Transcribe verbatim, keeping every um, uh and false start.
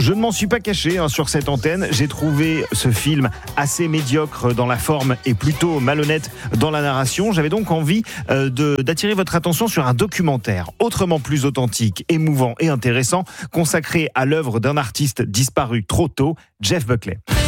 Je ne m'en suis pas caché hein, sur cette antenne. J'ai trouvé ce film assez médiocre dans la forme et plutôt malhonnête dans la narration. J'avais donc envie euh, de, d'attirer votre attention sur un documentaire autrement plus authentique, émouvant et intéressant, consacré à l'œuvre d'un artiste disparu trop tôt, Jeff Buckley.